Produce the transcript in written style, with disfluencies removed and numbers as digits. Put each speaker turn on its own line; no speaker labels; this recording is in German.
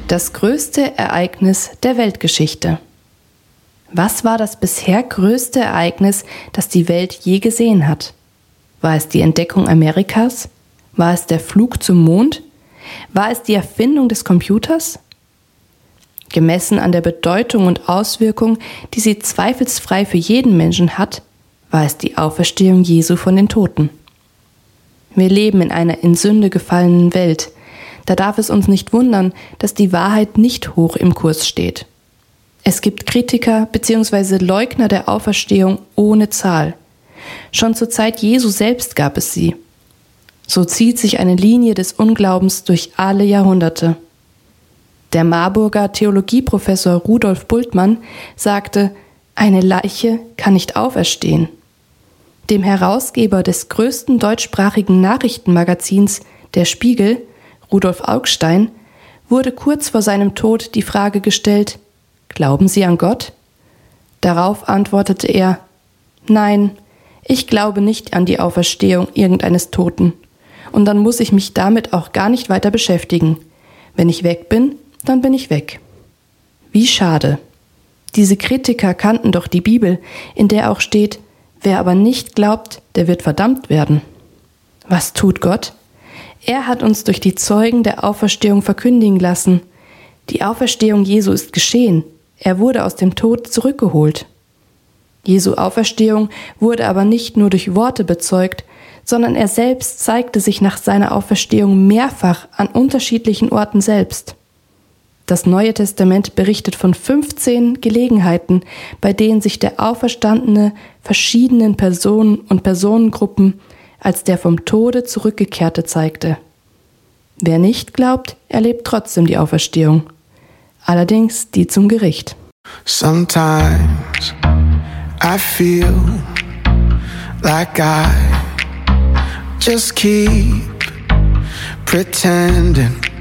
Das größte Ereignis der Weltgeschichte. Was war das bisher größte Ereignis, das die Welt je gesehen hat? War es die Entdeckung Amerikas? War es der Flug zum Mond? War es die Erfindung des Computers? Gemessen an der Bedeutung und Auswirkung, die sie zweifelsfrei für jeden Menschen hat, war es die Auferstehung Jesu von den Toten. Wir leben in einer in Sünde gefallenen Welt. Da darf es uns nicht wundern, dass die Wahrheit nicht hoch im Kurs steht. Es gibt Kritiker bzw. Leugner der Auferstehung ohne Zahl. Schon zur Zeit Jesu selbst gab es sie. So zieht sich eine Linie des Unglaubens durch alle Jahrhunderte. Der Marburger Theologieprofessor Rudolf Bultmann sagte, eine Leiche kann nicht auferstehen. Dem Herausgeber des größten deutschsprachigen Nachrichtenmagazins, Der Spiegel, Rudolf Augstein, wurde kurz vor seinem Tod die Frage gestellt, glauben Sie an Gott? Darauf antwortete er, nein, ich glaube nicht an die Auferstehung irgendeines Toten. Und dann muss ich mich damit auch gar nicht weiter beschäftigen. Wenn ich weg bin, dann bin ich weg. Wie schade. Diese Kritiker kannten doch die Bibel, in der auch steht, wer aber nicht glaubt, der wird verdammt werden. Was tut Gott? Er hat uns durch die Zeugen der Auferstehung verkündigen lassen. Die Auferstehung Jesu ist geschehen. Er wurde aus dem Tod zurückgeholt. Jesu Auferstehung wurde aber nicht nur durch Worte bezeugt, sondern er selbst zeigte sich nach seiner Auferstehung mehrfach an unterschiedlichen Orten selbst. Das Neue Testament berichtet von 15 Gelegenheiten, bei denen sich der Auferstandene verschiedenen Personen und Personengruppen als der vom Tode Zurückgekehrte zeigte. Wer nicht glaubt, erlebt trotzdem die Auferstehung. Allerdings die zum Gericht.
Sometimes I feel like I just keep pretending